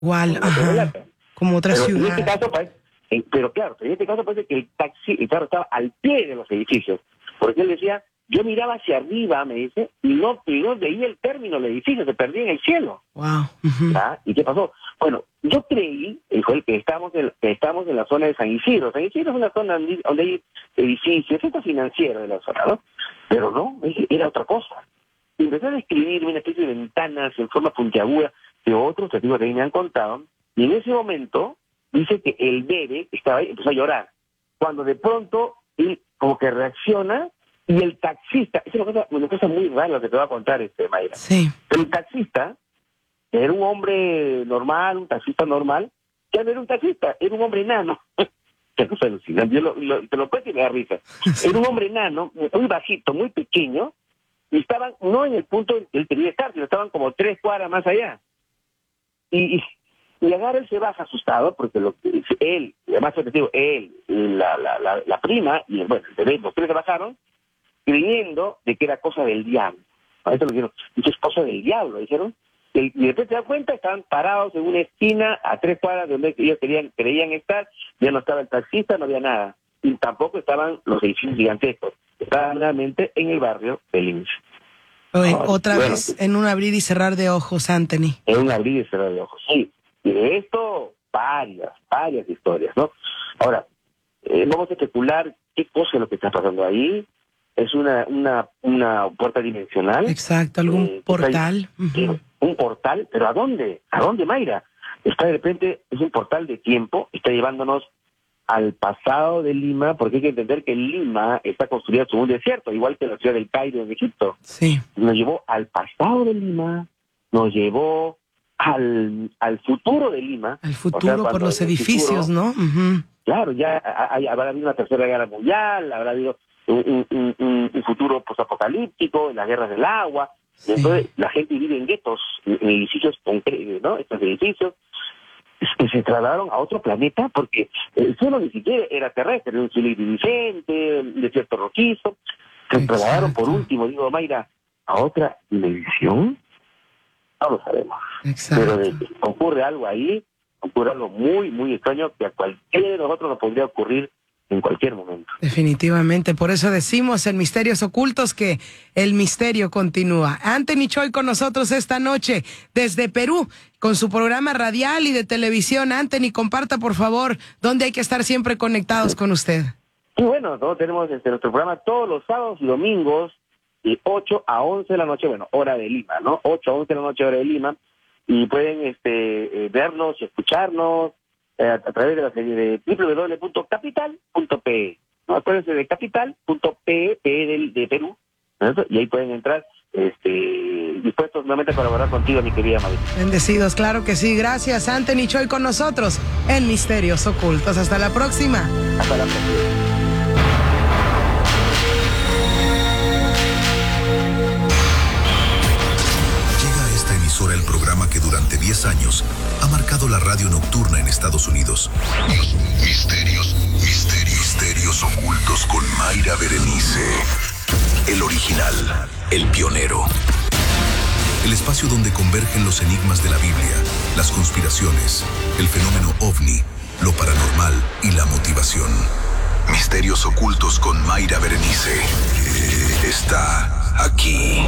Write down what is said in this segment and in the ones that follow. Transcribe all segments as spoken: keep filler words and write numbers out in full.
Igual, ajá, como otra pero ciudad. En este caso, parece, eh, pero claro, en este caso parece que el taxi, el carro estaba al pie de los edificios, porque él decía, yo miraba hacia arriba, me dice, y no, y no veía el término del edificio, se perdía en el cielo. Wow. Uh-huh. ¿Ah? ¿Y qué pasó? Bueno, yo creí, dijo él, que estamos en, que estamos en la zona de San Isidro. San Isidro es una zona donde hay edificios, centro financiero de la zona, ¿no? Pero no, era otra cosa. Y empezó a describirme una especie de ventanas en forma puntiaguda de otros testigos que me han contado, y en ese momento dice que el bebé estaba ahí, empezó a llorar. Cuando de pronto él como que reacciona, y el taxista, es una cosa, una cosa muy rara lo que te voy a contar, este Mayra. Sí. El taxista era un hombre normal, un taxista normal, ya no era un taxista, era un hombre enano. Qué cosa alucinante, yo lo, lo, te lo cuento y me da risa. Era un hombre enano, muy bajito, muy pequeño, y estaban no en el punto en que él quería estar, sino estaban como tres cuadras más allá. Y, y, y agarra, él se baja asustado, porque lo que él, además te digo, él, la, la, la, la prima, y bueno, los tres se bajaron, creyendo de que era cosa del diablo. A eso lo dijeron, dice, es cosa del diablo, dijeron. Y después se da cuenta, estaban parados en una esquina a tres cuadras de donde ellos querían, creían estar, ya no estaba el taxista, no había nada. Y tampoco estaban los edificios gigantescos. Estaban realmente en el barrio del I M S S. Oye, Ahora, otra bueno, vez en un abrir y cerrar de ojos, Anthony. En un abrir y cerrar de ojos, sí. Y de esto, varias, varias historias, ¿no? Ahora, eh, vamos a especular qué cosa es lo que está pasando ahí. Es una una una puerta dimensional. Exacto, algún eh, portal. Hay, uh-huh. Un portal, pero ¿a dónde? ¿A dónde, Mayra? Está de repente, es un portal de tiempo, está llevándonos al pasado de Lima, porque hay que entender que Lima está construida sobre un desierto, igual que la ciudad del Cairo en Egipto. Sí. Nos llevó al pasado de Lima, nos llevó al, al futuro de Lima. Al futuro, o sea, por los edificios, futuro, ¿no? Uh-huh. Claro, ya hay, habrá habido una tercera guerra mundial, habrá habido un, un, un, un futuro posapocalíptico, en las guerras del agua. Sí. Entonces la gente vive en guetos, en edificios concretos, ¿no? Estos edificios que se trasladaron a otro planeta porque el suelo ni siquiera era terrestre, era un suelo iridiscente, un desierto rojizo. Se Exacto. trasladaron por último, digo, Mayra, a otra dimensión. No lo sabemos. Exacto. Pero de que ocurre algo ahí, ocurre algo muy, muy extraño que a cualquiera de nosotros nos podría ocurrir en cualquier momento. Definitivamente, por eso decimos en Misterios Ocultos que el misterio continúa. Anthony Choi con nosotros esta noche desde Perú, con su programa radial y de televisión. Anthony, comparta por favor dónde hay que estar siempre conectados con usted. Y bueno, ¿no? Tenemos este, nuestro programa todos los sábados y domingos, de ocho a once de la noche, bueno, hora de Lima, ¿no? ocho a once de la noche, hora de Lima, y pueden este, eh, vernos y escucharnos a través de la serie de doble u doble u doble u punto capital punto pe. ¿No? Acuérdense de capital punto pe, P de, de Perú, ¿no? Y ahí pueden entrar este, dispuestos nuevamente a colaborar contigo, mi querida María. Bendecidos, claro que sí. Gracias, Anthony Choi con nosotros en Misterios Ocultos. Hasta la próxima. Hasta la próxima. El programa que durante diez años ha marcado la radio nocturna en Estados Unidos. Los misterios, misterios, misterios ocultos con Mayra Berenice. El original, el pionero. El espacio donde convergen los enigmas de la Biblia, las conspiraciones, el fenómeno ovni, lo paranormal y la motivación. Misterios ocultos con Mayra Berenice. Está aquí.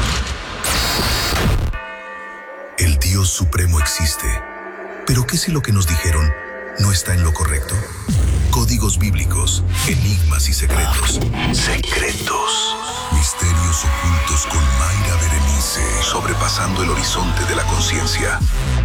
El Dios Supremo existe. ¿Pero qué si lo que nos dijeron no está en lo correcto? Códigos bíblicos, enigmas y secretos. Secretos. Misterios ocultos con Mayra Berenice. Sobrepasando el horizonte de la conciencia.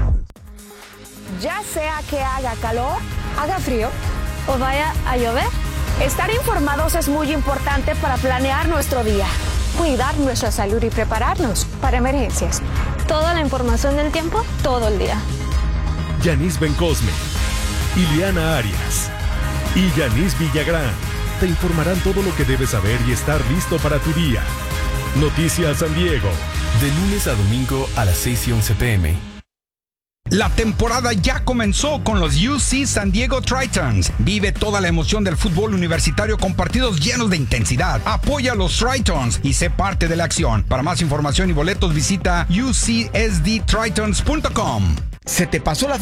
Ya sea que haga calor, haga frío o vaya a llover, estar informados es muy importante para planear nuestro día, cuidar nuestra salud y prepararnos para emergencias. Toda la información del tiempo, todo el día. Yanis Bencosme, Ileana Arias y Yanis Villagrán te informarán todo lo que debes saber y estar listo para tu día. Noticias San Diego. De lunes a domingo a las seis y once pm. La temporada ya comenzó con los U C San Diego Tritons. Vive toda la emoción del fútbol universitario con partidos llenos de intensidad. Apoya a los Tritons y sé parte de la acción. Para más información y boletos visita u c s d tritons punto com. ¿Se te pasó la